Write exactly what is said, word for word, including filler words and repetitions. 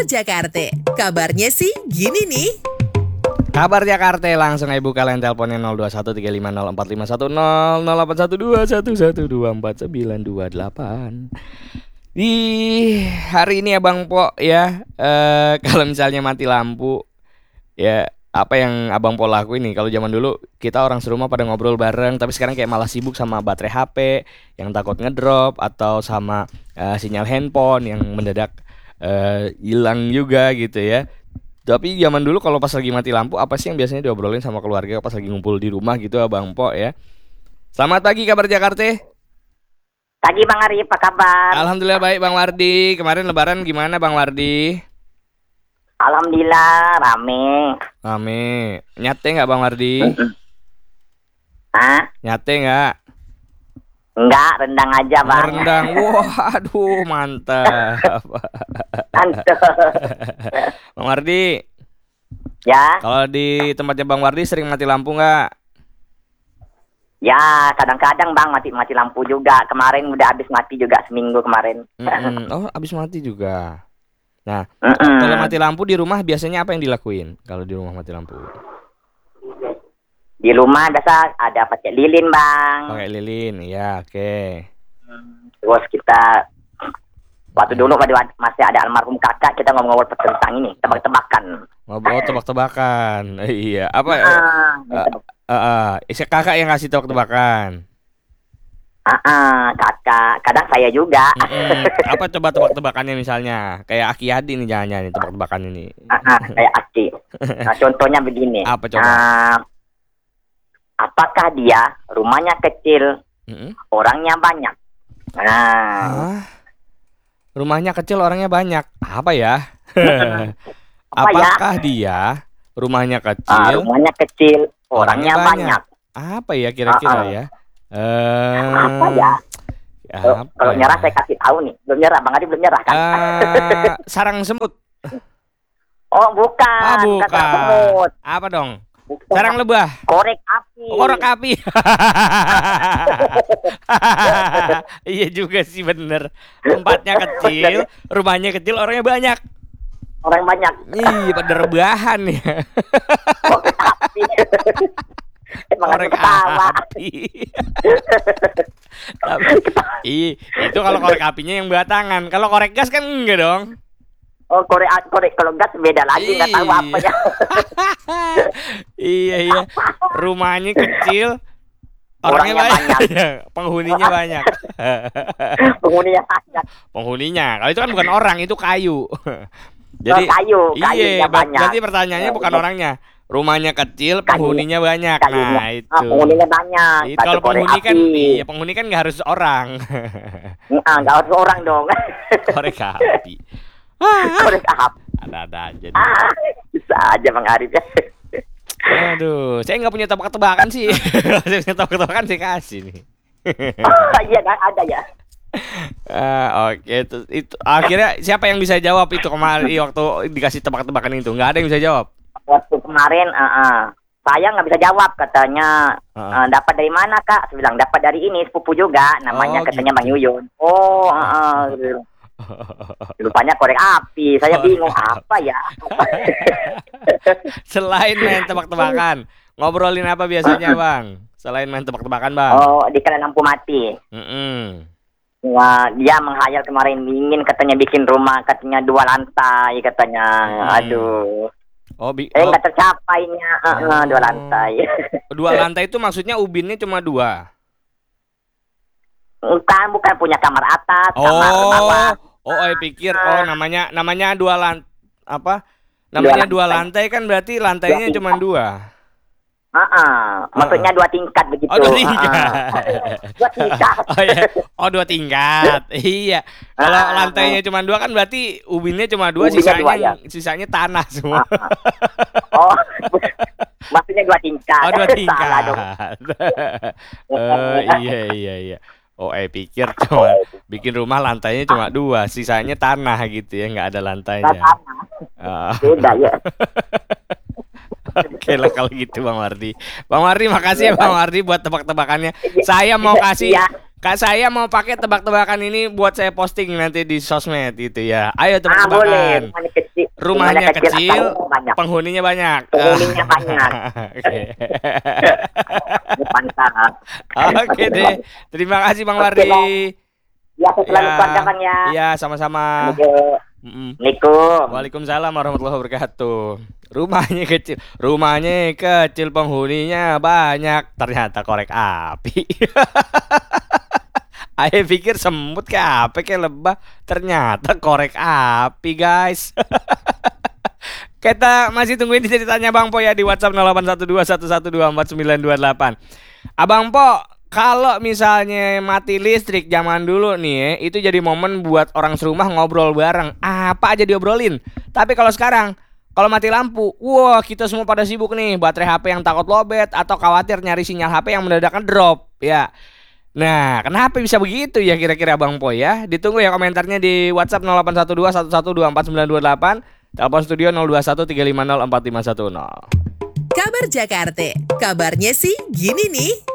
Jakarta. Kabarnya sih gini nih. Kabar Jakarta, langsung aja buka line teleponnya nol dua satu tiga lima nol empat lima satu nol nol delapan satu dua satu satu dua empat sembilan dua delapan. Di hari ini ya Bang Po ya, eh, kalau misalnya mati lampu ya apa yang Abang Po lakuin nih? Kalau zaman dulu kita orang serumah pada ngobrol bareng, tapi sekarang kayak malah sibuk sama baterai H P yang takut ngedrop atau sama uh, sinyal handphone yang mendadak uh, hilang juga gitu ya. Tapi zaman dulu kalau pas lagi mati lampu, apa sih yang biasanya diobrolin sama keluarga pas lagi ngumpul di rumah gitu Abang Po ya. Selamat pagi kabar Jakarta. Pagi Bang Ari, apa kabar? Alhamdulillah baik Bang Wardi. Kemarin lebaran gimana Bang Wardi? Alhamdulillah rame. Rame. Nyate nggak Bang Wardi? Hah? Nyate nggak? Enggak, rendang aja Bang. Rendang. Wah, aduh mantap. Mantap. Bang Wardi, Ya, kalau di tempatnya Bang Wardi sering mati lampu nggak? ya kadang-kadang Bang mati-mati lampu juga. Kemarin udah habis mati juga seminggu kemarin. Mm-mm. Oh, habis mati juga. Nah, Mm-mm. kalau mati lampu di rumah biasanya apa yang dilakuin? Kalau di rumah mati lampu? Di rumah biasa ada pakai lilin Bang. Pakai lilin, ya oke. Terus kita waktu dulu masih ada almarhum kakak, kita ngobrol-ngobrol tentang ini, tebak-tebakan. Ngobrol tebak-tebakan. Eh, iya, apa? Ah, Uh, uh, uh, kakak yang ngasih tebak-tebakan. ah, ah, kakak, kadang saya juga. Mm-mm. Apa coba tebak-tebakannya misalnya? Kayak Aki Hadi nih jangan-jangan nih tebak-tebakan ini. Ah, ah, kayak Aki. Nah, contohnya begini. Apa coba? Ah, apakah dia rumahnya kecil, Mm-mm. orangnya banyak? Nah, Hah? Rumahnya kecil orangnya banyak. Apa ya? Apa ya? Apakah dia rumahnya ah, kecil, rumahnya kecil, orangnya orangnya banyak? banyak. Apa ya kira-kira Ah, ah. ya? Eh, Apa ya? Kalau apa kalau ya? nyerah saya kasih tahu nih. Belum nyerah, Bang Adi belum nyerah kan? Eh, sarang semut. Oh, bukan. Ah, Bukan sarang bukan. semut. Apa dong? Bukan. Sarang lebah. Korek api. Oh, korek api. Iya juga sih bener. Tempatnya kecil, rumahnya kecil, orangnya banyak. Orang banyak. Iya, pada rebahan ya. Korek api. Emang Korek ketawa. api. Tapi, iya, itu kalau korek apinya yang batangan. Kalau korek gas kan enggak dong. Oh, korek korek kalau gas beda lagi, nggak tahu apa ya. Iya iya. Rumahnya kecil, orangnya, Orangnya banyak. banyak. Penghuninya banyak. Penghuninya banyak. Penghuninya. Kalau itu kan bukan orang, itu kayu. Jadi, kayu, kayunya iya, ber- banyak. berarti pertanyaannya bukan orangnya. Rumahnya kecil, Kayu- penghuninya banyak. Kayunya. Nah, itu. Ah, penghuninya banyak. Itu Satu kalau korek penghuni kan, api. iya penghuni kan nggak harus orang. Ah, nggak harus orang dong. Korek api. Ah, Korek api. ada-ada aja. nih. Ah, bisa aja Bang Arif ya. Aduh, saya nggak punya tebak-tebakan sih. Saya punya tebak-tebakan sih kasih nih. Oh, iya kan ada ya. Ah, oke, itu, itu akhirnya siapa yang bisa jawab itu kemarin waktu dikasih tebak-tebakan itu? Nggak ada yang bisa jawab. Waktu kemarin, ah, ah. saya nggak bisa jawab, katanya. Ah. "Eh, dapat dari mana Kak?" Saya bilang dapat dari ini sepupu juga, namanya Oh, katanya gitu. Bang Yuyun. Oh, ah, ah. Rupanya korek api. Saya Korek bingung apa ya. Selain main tebak-tebakan, ngobrolin apa biasanya bang? Selain main tebak-tebakan bang? Oh, di kala lampu mati. Mm-mm. Wah, dia menghayal kemarin ingin katanya bikin rumah, katanya dua lantai katanya. Hmm. Aduh. Oh, bi- Eh oh, nggak tercapainya, ah, ah, dua Oh. lantai. dua lantai itu maksudnya ubinnya cuma dua. Bukan, bukan punya kamar atas, kamar Oh, bawah. oh, saya pikir, oh namanya namanya dua lantai apa? Namanya dua lantai kan berarti lantainya Dua cuma dua. Ah, ah. Maksudnya dua tingkat begitu. Oh, dua Ah, tingkat. ah. Dua tingkat. Oh iya, oh dua tingkat. Iya. Kalau Ah, lantainya cuma dua kan berarti ubinnya cuma dua, Ubinnya sisanya dua, ya. sisanya tanah semua. Oh, maksudnya dua tingkat. Oh dua Salah dong. tingkat. Eh, iya iya iya. Oh, eh pikir cuma bikin rumah lantainya cuma dua, sisanya tanah gitu ya, nggak ada Nggak lantainya. sama. Ah, Beda ya. Oke lah kalau gitu Bang Wardi. Bang Wardi makasih ya Bang Wardi buat tebak-tebakannya. Saya mau kasih Iya. Kak saya mau pakai tebak-tebakan ini buat saya posting nanti di sosmed gitu ya. Ayo Ah, boleh. tebak-tebakan. Rumahnya kecil. Rumahnya kecil, asal banyak. penghuninya banyak. Penghuninya banyak. Oke. Mantap. Oke deh. Terima kasih Bang Wardi. Ya, saya selalu keluargakan ya. Iya, sama-sama. Mm-mm. Assalamualaikum. Waalaikumsalam warahmatullahi wabarakatuh. Rumahnya kecil, rumahnya kecil, penghuninya banyak. Ternyata korek api. Ayo pikir semut kayak apa kayak lebah, ternyata korek api guys. Kita masih tungguin ceritanya Bang Po ya di WhatsApp nol delapan satu dua satu satu dua empat sembilan dua delapan. Abang Po, kalau misalnya mati listrik zaman dulu nih ya, itu jadi momen buat orang serumah ngobrol bareng. Apa aja diobrolin. Tapi kalau sekarang, kalau mati lampu, wah kita semua pada sibuk nih, baterai H P yang takut lowbat atau khawatir nyari sinyal H P yang mendadak drop ya. Nah, kenapa bisa begitu ya kira-kira Bang Po ya? Ditunggu ya komentarnya di WhatsApp nol delapan satu dua satu satu dua empat sembilan dua delapan, telepon studio nol dua satu tiga lima nol empat lima satu nol. Kabar Jakarta, kabarnya sih gini nih.